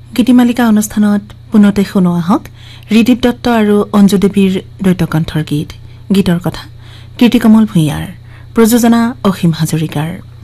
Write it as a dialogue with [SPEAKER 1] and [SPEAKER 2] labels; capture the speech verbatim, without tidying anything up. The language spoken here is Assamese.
[SPEAKER 1] গীতিমালিকা অনুষ্ঠানত পুনতে শুনো আহক ৰিদীপ দত্ত আৰু অঞ্জু দেৱীৰ দ্বৈতকণ্ঠৰ গীত গীতৰ কথা কীৰ্তিকমল ভূঞাৰ প্ৰযোজনা অসীম হাজৰিকাৰ।